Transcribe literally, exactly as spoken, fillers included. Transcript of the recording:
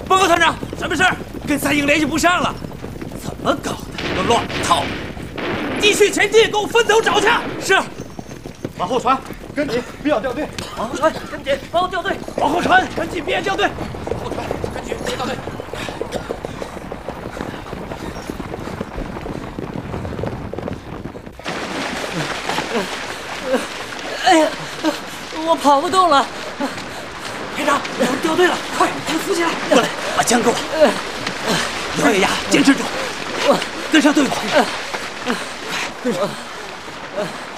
报告团长， 什么事？ 跟三营联系不上了， 怎么搞的？个乱套！继续前进，给我分头找去。 是。 往后传，跟紧，不要掉队。 往后传，跟紧，不要掉队。 往后传，跟紧，别掉队。 往后传，跟紧，别掉队。 哎呀，我跑不动了。 排长，有人掉队了，快，给他扶起来！过来，把枪给我。咬咬牙，坚持住，跟上队伍。跟上。